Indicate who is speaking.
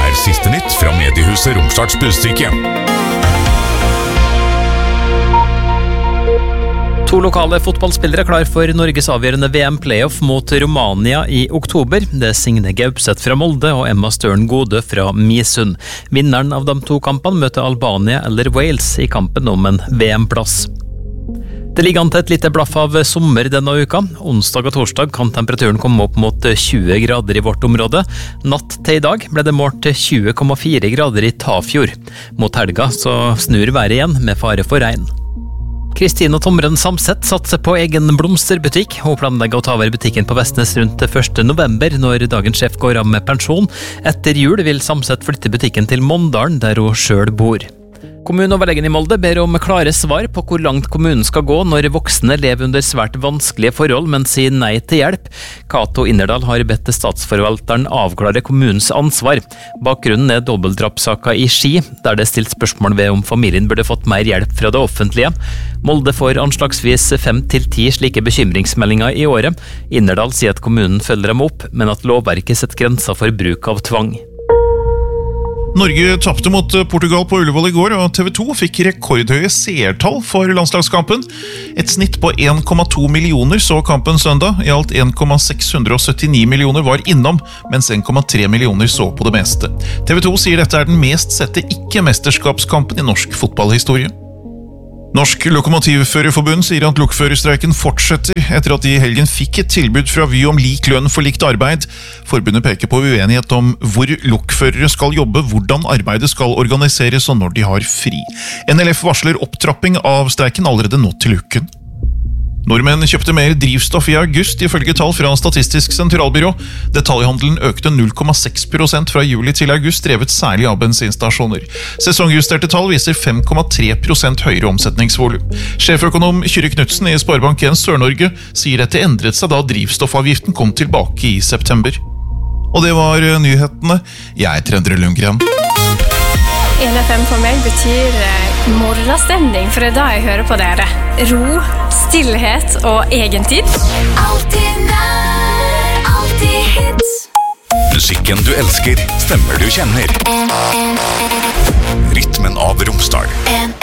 Speaker 1: siste nytt fra mediehuset Romsdals Budstikke.
Speaker 2: 2 lokale fotballspillere klar for Norges avgjørende VM-playoff mot Romania i oktober. Det Signe Gaupseth fra Molde og Emma Støren Gode fra Misund. Vinneren av de 2 kampene møter Albania eller Wales i kampen om en VM-plass. Det ligger an til et lite blaff av sommer denne uka. Onsdag og torsdag kan temperaturen komme opp mot 20 grader i vårt område. Natt til i dag ble det målt 20,4 grader i Tafjord. Mot helga så snur været igjen med fare for regn. Kristine Tomren Samset satser på egen blomsterbutikk. Hun planlegger å ta over butikken på Vestnes rundt 1. november, når dagens sjef går av med pensjon. Etter jul vil Samset flytte butikken til Mondalen, der hun selv bor. Kommuneoverlegen i Molde ber om klare svar på hvor langt kommunen skal gå når voksne lever under svært vanskelige forhold, men sier nei til hjelp. Cato Innerdal har bedt statsforvalteren avklare kommunens ansvar. Bakgrunnen er dobbeltdrapssaka i Ski, der det er stilt spørsmål ved om familien burde fått mer hjelp fra det offentlige. Molde får anslagsvis 5-10 slike bekymringsmeldinger i året. Innerdal sier at kommunen følger dem opp, men at lovverket setter grenser for bruk av tvang.
Speaker 3: Norge tapte mot Portugal på Ullevål i går, og TV 2 fikk rekordhøye seertall for landslagskampen. Et snitt på 1,2 millioner så kampen søndag. I alt 1,679 millioner var innom, mens 1,3 millioner så på det meste. TV 2 sier dette er den mest sette ikke-mesterskapskampen i norsk fotballhistorie. Norsk Lokomotivførerforbund sier at lokførerstreiken fortsetter etter at de i helgen fikk et tilbud fra Vy om lik lønn for likt arbeid. Forbundet peker på uenighet om hvor lokførere skal jobbe, hvordan arbeidet skal organiseres og når de har fri. NLF varsler opptrapping av streiken allerede nå til uken. Nordmenn kjøpte mer drivstoff i august, ifølge tall fra Statistisk sentralbyrå. Detaljhandelen økte 0,6% fra juli til august, drevet særlig av bensinstasjoner. Sesongjusterte tall viser 5,3% høyere omsetningsvolum. Sjeføkonom Kyrre Knudsen i Sparebank 1 Sør-Norge sier dette endret seg da drivstoffavgiften kom tilbake i september. Og det var nyhetene. Jeg heter Endre Lundgren.
Speaker 4: 1FM for meg betyr morgenstemning, for det er da jeg hører på dere. Ro, stillhet og egentid.
Speaker 5: Alltid nær, alltid hits.
Speaker 1: Musikken du elsker, stemmer du kjenner. Rytmen av Romsdal.